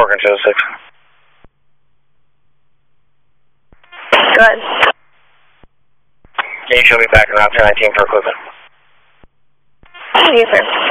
Oregon 206. Go ahead. Can you show me back around 1019 for equipment? Yes, sir.